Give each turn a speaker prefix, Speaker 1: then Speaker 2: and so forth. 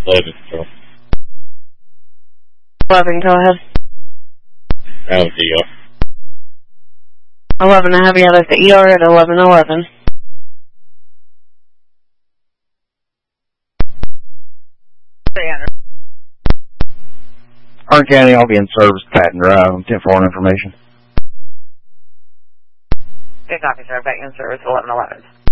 Speaker 1: 11, so.
Speaker 2: 11, go ahead.
Speaker 1: That was the
Speaker 2: 11, I have you out at the ER at 11:11.
Speaker 3: Orange County, I'll be in service, Patton Drive, 10-4 information.
Speaker 2: Good copy, sir. Back in service, 11:11.